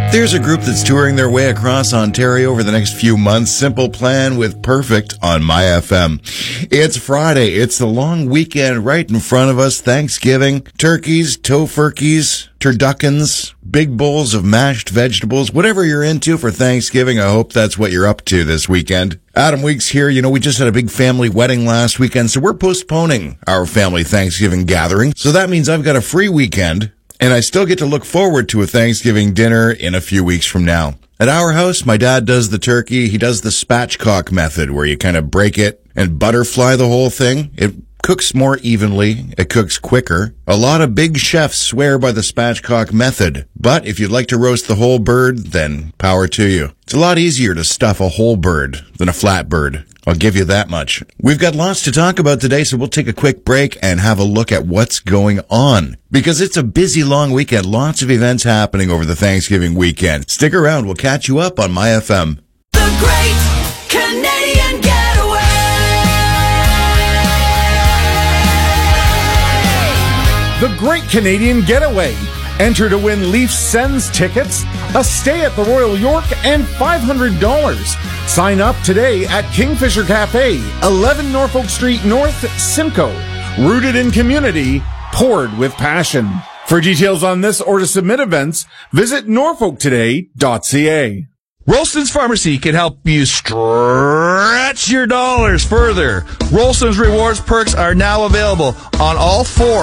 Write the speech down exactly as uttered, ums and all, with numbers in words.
There's a group that's touring their way across Ontario over the next few months. Simple Plan with Perfect on My F M. It's Friday. It's the long weekend right in front of us. Thanksgiving, turkeys, tofurkeys, turduckens, big bowls of mashed vegetables, whatever you're into for Thanksgiving. I hope that's what you're up to this weekend. Adam Weeks here. You know, we just had a big family wedding last weekend, so we're postponing our family Thanksgiving gathering. So that means I've got a free weekend, and I still get to look forward to a Thanksgiving dinner in a few weeks from now. At our house, my dad does the turkey. He does the spatchcock method, where you kind of break it and butterfly the whole thing. It cooks more evenly. It cooks quicker. A lot of big chefs swear by the spatchcock method. But if you'd like to roast the whole bird, then power to you. It's a lot easier to stuff a whole bird than a flat bird. I'll give you that much. We've got lots to talk about today, so we'll take a quick break and have a look at what's going on. Because it's a busy, long weekend. Lots of events happening over the Thanksgiving weekend. Stick around. We'll catch you up on My F M. The Great Canadian Getaway. The Great Canadian Getaway. Enter to win Leafs Sens tickets, a stay at the Royal York, and five hundred dollars. Sign up today at Kingfisher Cafe, eleven Norfolk Street North, Simcoe. Rooted in community, poured with passion. For details on this or to submit events, visit norfolk today dot c a. Rolston's Pharmacy can help you stretch your dollars further. Rolston's Rewards perks are now available on all four